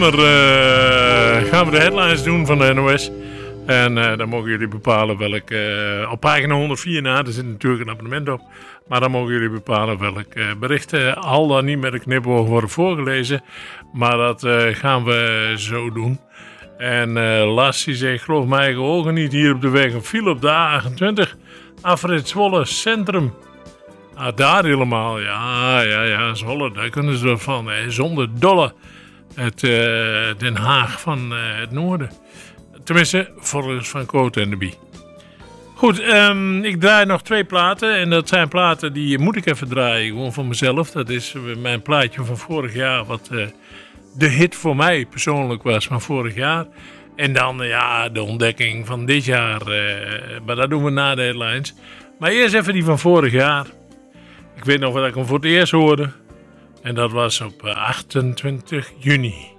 Gaan we de headlines doen van de NOS. En dan mogen jullie bepalen welk... op pagina 104 na, er zit natuurlijk een abonnement op. Maar dan mogen jullie bepalen welk bericht al dan niet met een knipoog worden voorgelezen. Maar dat gaan we zo doen. En Lassie zegt, geloof mijn eigen ogen niet, hier op de weg een file op de A28. Afrit Zwolle Centrum. Ah, daar helemaal, ja, Zwolle, daar kunnen ze van. Zonder dolle. Het Den Haag van het noorden. Tenminste, volgens Van Cote en de Bie. Goed, ik draai nog 2 platen. En dat zijn platen die moet ik even draaien. Gewoon voor mezelf. Dat is mijn plaatje van vorig jaar. Wat de hit voor mij persoonlijk was van vorig jaar. En dan de ontdekking van dit jaar. Maar dat doen we na de headlines. Maar eerst even die van vorig jaar. Ik weet nog dat ik hem voor het eerst hoorde. En dat was op 28 juni.